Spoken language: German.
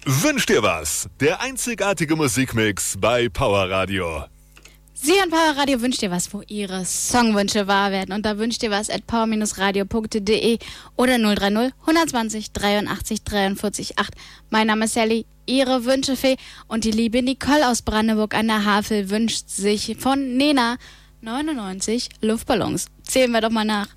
Wünsch dir was? Der einzigartige Musikmix bei Power Radio. Sie und Power Radio wünscht dir was, wo Ihre Songwünsche wahr werden. Und da wünscht dir was at power-radio.de oder 030 120 83 43 8. Mein Name ist Sally, Ihre Wünschefee. Und die liebe Nicole aus Brandenburg an der Havel wünscht sich von Nena 99 Luftballons. Zählen wir doch mal nach.